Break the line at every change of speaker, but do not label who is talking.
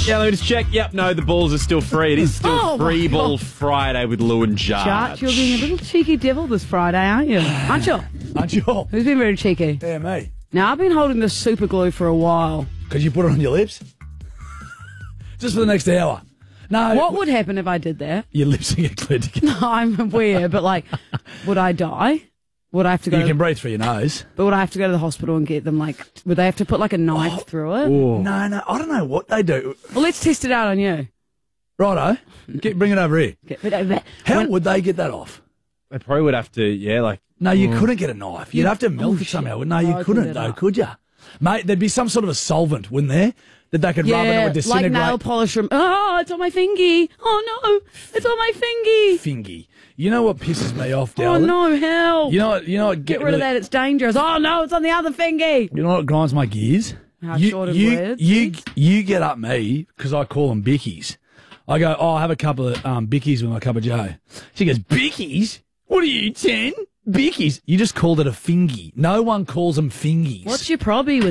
Yeah, let me just check. Yep, no, the balls are still free. It is still Free Ball Friday with Lou and Jarge.
Jarge, you're being a little cheeky devil this Friday, aren't you? Aren't you?
Aren't you?
Who's been very cheeky?
Yeah, me.
Now, I've been holding this super glue for a while.
Because you put it on your lips? Just for the next hour. No.
What would happen if I did that?
Your lips will get glued together.
I'm aware, but like, would I die? Would I have to go?
You can breathe through your nose.
But would I have to go to the hospital and get them like? Would they have to put like a knife through it?
No, I don't know what they do.
Well, let's test it out on you.
Righto. Bring it over here.
Get
How would they get that off?
They probably would have to,
No, you couldn't get a knife. You'd have to melt it somehow. No, you couldn't though, could you? Mate, there'd be some sort of a solvent, wouldn't there? That they could rub it and would disintegrate.
Like nail polish. Oh, it's on my fingy. Oh no, it's on my fingy.
Fingy. You know what pisses me off,
Oh
darling?
no, help.
You know what?
Get rid of that, it's dangerous. Oh no, it's on the other fingy.
You know what grinds my gears?
How short of words.
You get up me because I call them bickies. I go, I'll have a couple of bickies with my cup of joe. She goes, bickies? What are you, 10? Bickies? You just called it a fingy. No one calls them fingies.
What's your probby with